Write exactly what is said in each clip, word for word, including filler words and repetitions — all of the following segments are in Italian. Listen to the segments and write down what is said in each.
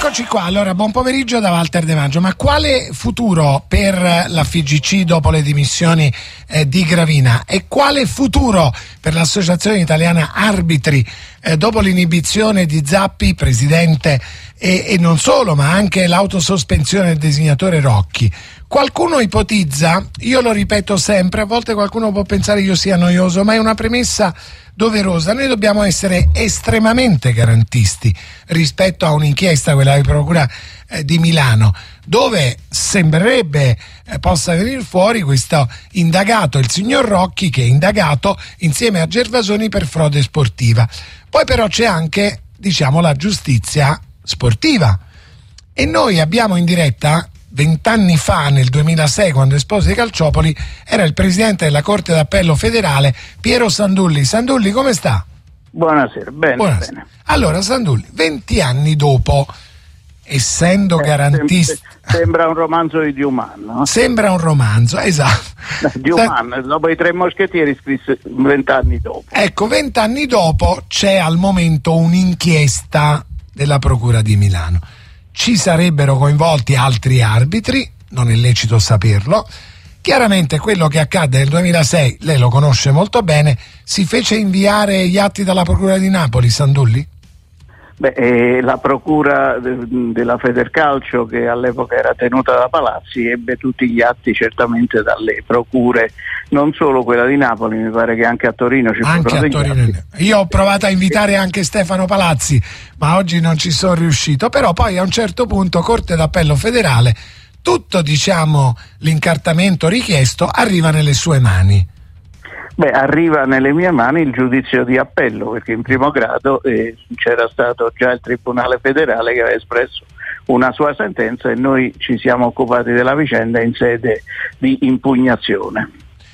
Eccoci qua, allora buon pomeriggio da Walter De Maggio. Ma quale futuro per la F I G C dopo le dimissioni eh, di Gravina e quale futuro per l'Associazione Italiana Arbitri eh, dopo l'inibizione di Zappi, presidente, e, e non solo, ma anche l'autosospensione del designatore Rocchi? Qualcuno ipotizza, io lo ripeto sempre, a volte qualcuno può pensare io sia noioso, ma è una premessa doverosa. Noi dobbiamo essere estremamente garantisti rispetto a un'inchiesta, quella di Procura eh, di Milano, dove sembrerebbe eh, possa venire fuori questo indagato, il signor Rocchi, che è indagato insieme a Gervasoni per frode sportiva. Poi però c'è anche, diciamo, la giustizia sportiva, e noi abbiamo in diretta vent'anni fa, nel duemilasei, quando espose i Calciopoli, era il presidente della Corte d'Appello federale Piero Sandulli. Sandulli, come sta? Buonasera, bene, Buonasera. bene. Allora, Sandulli, venti anni dopo, essendo eh, garantista... Sembra un romanzo di Dumas, no? Sembra un romanzo, esatto. Dumas, dopo i Tre Moschettieri, scrisse vent'anni dopo. Ecco, vent'anni dopo c'è al momento un'inchiesta della Procura di Milano. Ci sarebbero coinvolti altri arbitri, non è lecito saperlo. Chiaramente quello che accadde nel duemilasei, lei lo conosce molto bene, si fece inviare gli atti dalla Procura di Napoli, Sandulli? Beh, eh, la Procura de, della Federcalcio, che all'epoca era tenuta da Palazzi, ebbe tutti gli atti certamente dalle procure, non solo quella di Napoli, mi pare che anche a Torino ci anche fossero a Torino. atti. Io ho provato a invitare anche Stefano Palazzi, ma oggi non ci sono riuscito. Però poi a un certo punto Corte d'Appello federale, tutto, diciamo, l'incartamento richiesto arriva nelle sue mani. Beh, arriva nelle mie mani il giudizio di appello, perché in primo grado eh, c'era stato già il Tribunale federale che aveva espresso una sua sentenza e noi ci siamo occupati della vicenda in sede di impugnazione.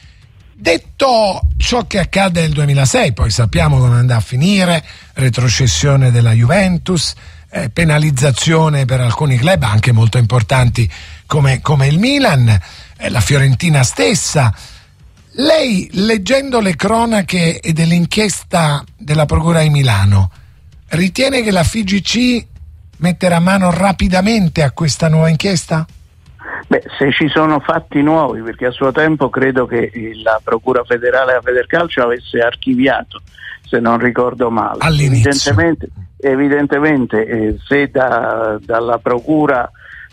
Detto ciò che accadde nel duemilasei, poi sappiamo come andrà a finire, retrocessione della Juventus, eh, penalizzazione per alcuni club anche molto importanti come, come il Milan, eh, la Fiorentina stessa. Lei, leggendo le cronache e dell'inchiesta della Procura di Milano, ritiene che la F I G C metterà mano rapidamente a questa nuova inchiesta? Beh, se ci sono fatti nuovi, perché a suo tempo credo che la Procura federale della Federcalcio avesse archiviato, se non ricordo male. All'inizio. Evidentemente, evidentemente eh, se da, dalla Procura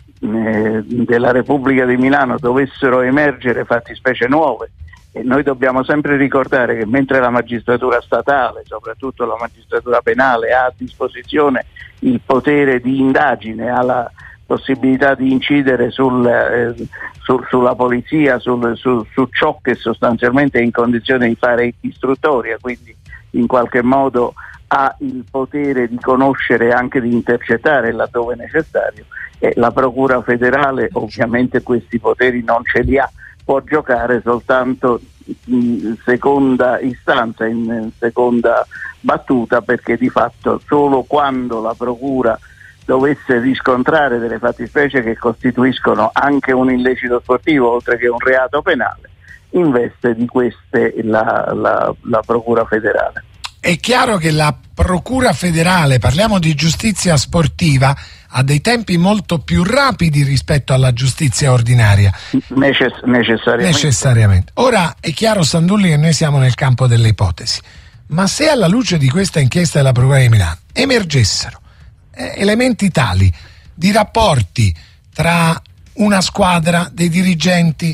eh, della Repubblica di Milano dovessero emergere fattispecie nuove, e noi dobbiamo sempre ricordare che mentre la magistratura statale, soprattutto la magistratura penale, ha a disposizione il potere di indagine, ha la possibilità di incidere sul, eh, su, sulla polizia, sul, su, su ciò che sostanzialmente è in condizione di fare istruttoria, quindi in qualche modo ha il potere di conoscere e anche di intercettare laddove necessario, e la Procura federale ovviamente questi poteri non ce li ha. Può giocare soltanto in seconda istanza, in seconda battuta, perché di fatto solo quando la Procura dovesse riscontrare delle fattispecie che costituiscono anche un illecito sportivo oltre che un reato penale, investe di queste la, la, la Procura federale. È chiaro che la Procura federale, parliamo di giustizia sportiva, ha dei tempi molto più rapidi rispetto alla giustizia ordinaria. Necess- necessariamente. Necessariamente. Ora è chiaro, Sandulli, che noi siamo nel campo delle ipotesi, ma se alla luce di questa inchiesta della Procura di Milano emergessero eh, elementi tali di rapporti tra una squadra, dei dirigenti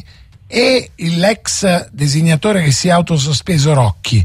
e l'ex designatore che si è autosospeso Rocchi,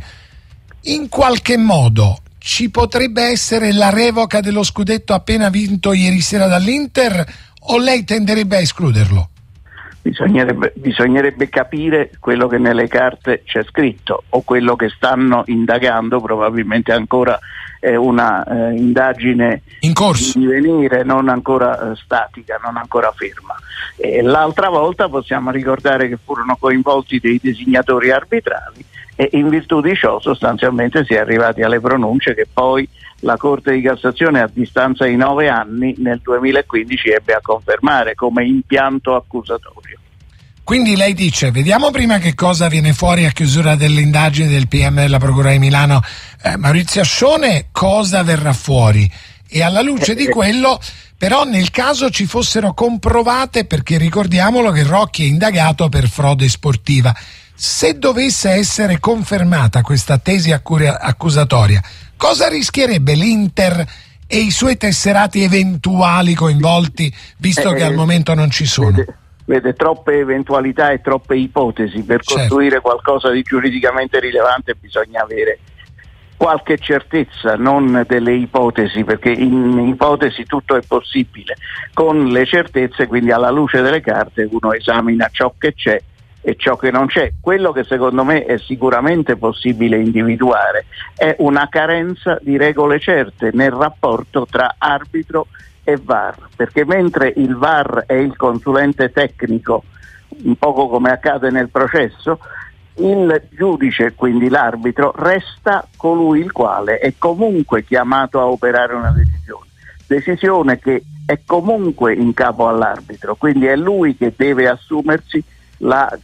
in qualche modo ci potrebbe essere la revoca dello scudetto appena vinto ieri sera dall'Inter, o lei tenderebbe a escluderlo? Bisognerebbe, bisognerebbe capire quello che nelle carte c'è scritto o quello che stanno indagando, probabilmente ancora è una eh, indagine in corso, in divenire, non ancora eh, statica, non ancora ferma. E l'altra volta possiamo ricordare che furono coinvolti dei designatori arbitrali e in virtù di ciò sostanzialmente si è arrivati alle pronunce che poi la Corte di Cassazione, a distanza di nove anni, nel duemilaquindici ebbe a confermare come impianto accusatorio. Quindi lei dice, vediamo prima che cosa viene fuori a chiusura delle indagini del P M della Procura di Milano, eh, Maurizio Ascione, cosa verrà fuori, e alla luce di quello però nel caso ci fossero comprovate, perché ricordiamolo che Rocchi è indagato per frode sportiva. Se dovesse essere confermata questa tesi accusatoria, cosa rischierebbe l'Inter e i suoi tesserati eventuali coinvolti, visto eh, che al momento non ci sono? Vede, vede troppe eventualità e troppe ipotesi. Per certo. costruire qualcosa di giuridicamente rilevante bisogna avere qualche certezza, non delle ipotesi, perché in ipotesi tutto è possibile. Con le certezze, quindi alla luce delle carte, uno esamina ciò che c'è e ciò che non c'è. Quello che secondo me è sicuramente possibile individuare è una carenza di regole certe nel rapporto tra arbitro e V A R, perché mentre il V A R è il consulente tecnico, un poco come accade nel processo, il giudice, quindi l'arbitro, resta colui il quale è comunque chiamato a operare una decisione, decisione che è comunque in capo all'arbitro, quindi è lui che deve assumersi la,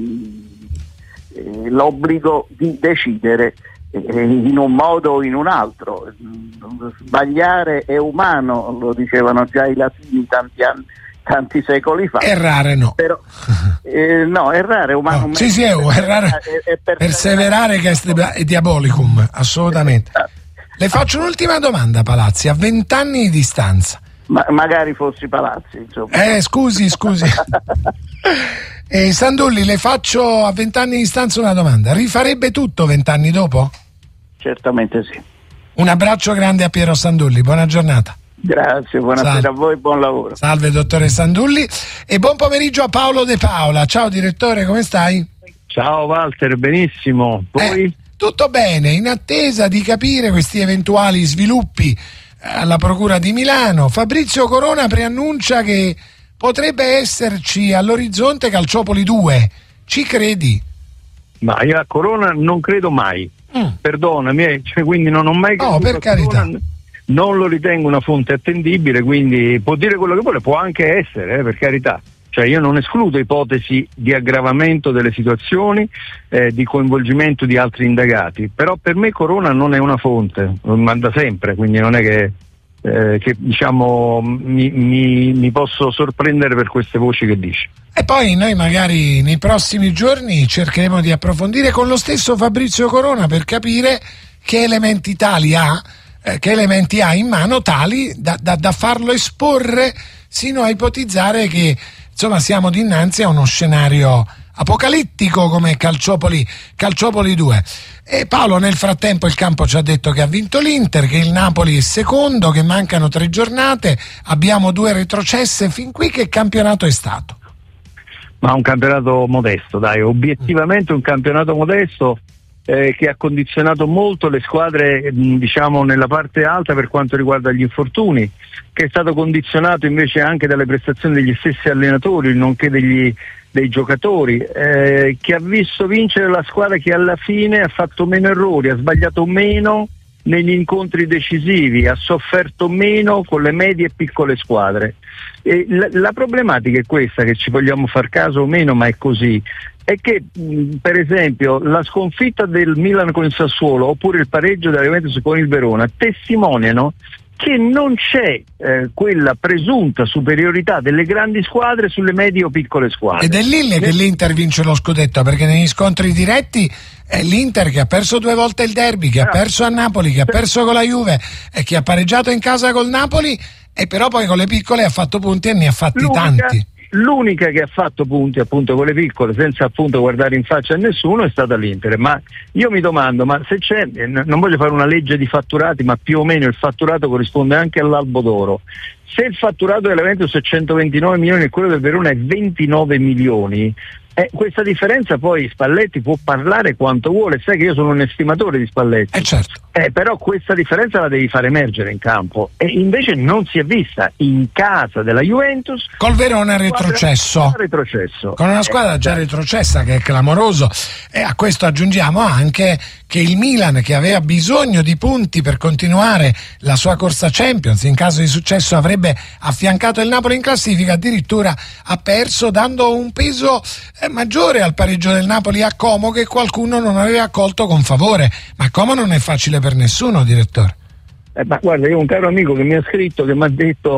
mh, l'obbligo di decidere eh, in un modo o in un altro. Sbagliare è umano, lo dicevano già i latini tanti anni tanti secoli fa. Errare no. Però, eh, no, errare è umano. No, sì, sì, è, errare, è, è perseverare, perseverare che è, è diabolicum, assolutamente. Le faccio un'ultima domanda, Palazzi, a vent'anni di distanza. Ma, magari fossi Palazzi, insomma. Eh, scusi, scusi. eh, Sandulli, le faccio a vent'anni di distanza una domanda. Rifarebbe tutto vent'anni dopo? Certamente sì. Un abbraccio grande a Piero Sandulli, buona giornata. Grazie, buonasera Salve. A voi, buon lavoro. Salve dottore Sandulli e buon pomeriggio a Paolo De Paola. Ciao direttore, come stai? Ciao Walter, benissimo. Voi? Eh, tutto bene, in attesa di capire questi eventuali sviluppi alla Procura di Milano. Fabrizio Corona preannuncia che potrebbe esserci all'orizzonte Calciopoli due. Ci credi? Ma io a Corona non credo mai. Mm. Perdonami, cioè, quindi non ho mai creduto. No, per carità. Corona. Non lo ritengo una fonte attendibile, quindi può dire quello che vuole, può anche essere, eh, per carità. Cioè io non escludo ipotesi di aggravamento delle situazioni, eh, di coinvolgimento di altri indagati, però per me Corona non è una fonte, lo manda sempre, quindi non è che, eh, che diciamo mi, mi, mi posso sorprendere per queste voci che dice. E poi noi magari nei prossimi giorni cercheremo di approfondire con lo stesso Fabrizio Corona per capire che elementi tali ha che elementi ha in mano tali da, da, da farlo esporre sino a ipotizzare che insomma siamo dinanzi a uno scenario apocalittico come Calciopoli, Calciopoli due. E Paolo, nel frattempo il campo ci ha detto che ha vinto l'Inter, che il Napoli è secondo, che mancano tre giornate, abbiamo due retrocesse. Fin qui che campionato è stato? Ma un campionato modesto, dai, obiettivamente un campionato modesto. Eh, che ha condizionato molto le squadre mh, diciamo nella parte alta per quanto riguarda gli infortuni, che è stato condizionato invece anche dalle prestazioni degli stessi allenatori nonché degli, dei giocatori, eh, che ha visto vincere la squadra che alla fine ha fatto meno errori, ha sbagliato meno negli incontri decisivi, ha sofferto meno con le medie e piccole squadre. E la, la problematica è questa, che ci vogliamo far caso o meno, ma è così, è che mh, per esempio la sconfitta del Milan con il Sassuolo oppure il pareggio della Juventus con il Verona testimoniano che non c'è eh, quella presunta superiorità delle grandi squadre sulle medie o piccole squadre. Ed è lì che l'Inter vince lo scudetto, perché negli scontri diretti è l'Inter che ha perso due volte il derby, che ha perso a Napoli, che ha perso con la Juve e che ha pareggiato in casa col Napoli, e però poi con le piccole ha fatto punti e ne ha fatti l'unica, tanti. L'unica che ha fatto punti appunto con le piccole senza appunto guardare in faccia a nessuno è stata l'Inter. Ma io mi domando, ma se c'è, non voglio fare una legge di fatturati, ma più o meno il fatturato corrisponde anche all'Albo d'Oro. Se il fatturato della Juventus è centoventinove milioni e quello del Verona è ventinove milioni, Eh, questa differenza poi Spalletti può parlare quanto vuole, sai che io sono un estimatore di Spalletti, eh certo. eh, però questa differenza la devi far emergere in campo, e invece non si è vista in casa della Juventus. Col Verona retrocesso, retrocesso. con una squadra eh, già retrocessa, che è clamoroso, e a questo aggiungiamo anche che il Milan, che aveva bisogno di punti per continuare la sua corsa Champions, in caso di successo avrebbe affiancato il Napoli in classifica, addirittura ha perso, dando un peso maggiore al pareggio del Napoli a Como, che qualcuno non aveva accolto con favore. Ma Como non è facile per nessuno, direttore. Eh, ma guarda, io ho un caro amico che mi ha scritto, che mi ha detto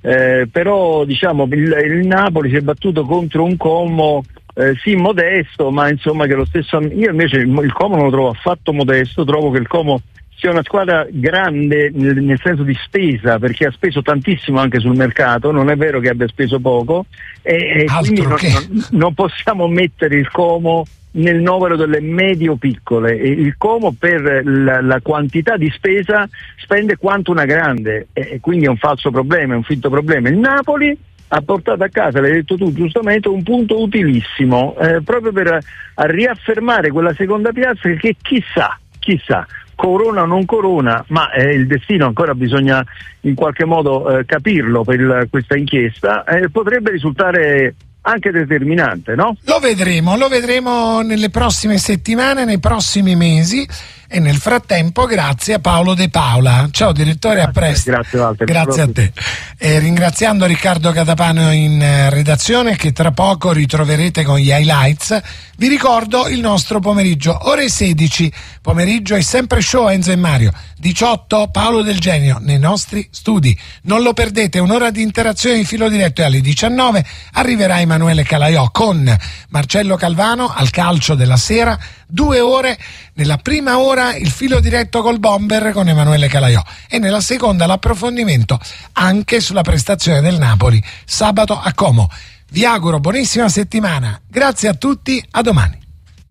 eh, però diciamo il, il Napoli si è battuto contro un Como eh, sì modesto, ma insomma che lo stesso, io invece il, il Como non lo trovo affatto modesto, trovo che il Como sia una squadra grande nel, nel senso di spesa, perché ha speso tantissimo anche sul mercato, non è vero che abbia speso poco, e, e quindi non, non, non possiamo mettere il Como nel novero delle medio-piccole. Il Como per la, la quantità di spesa spende quanto una grande, e quindi è un falso problema, è un finto problema. Il Napoli ha portato a casa, l'hai detto tu giustamente, un punto utilissimo, eh, proprio per a riaffermare quella seconda piazza che chissà, chissà, corona o non corona, ma eh, il destino ancora bisogna in qualche modo eh, capirlo per il, questa inchiesta, eh, potrebbe risultare anche determinante, no? Lo vedremo, lo vedremo nelle prossime settimane, nei prossimi mesi, e nel frattempo grazie a Paolo De Paola. Ciao direttore, a presto. Grazie Walter. Grazie a te. E ringraziando Riccardo Catapano in eh, redazione, che tra poco ritroverete con gli highlights. Vi ricordo il nostro pomeriggio, ore sedici, pomeriggio è sempre show Enzo e Mario, diciotto Paolo Del Genio nei nostri studi. Non lo perdete, un'ora di interazione in filo diretto, e alle diciannove arriverà Emanuele Calaiò con Marcello Calvano al calcio della sera, due ore. Nella prima ora il filo diretto col Bomber con Emanuele Calaiò, e nella seconda l'approfondimento anche sulla prestazione del Napoli sabato a Como. Vi auguro buonissima settimana, grazie a tutti, a domani.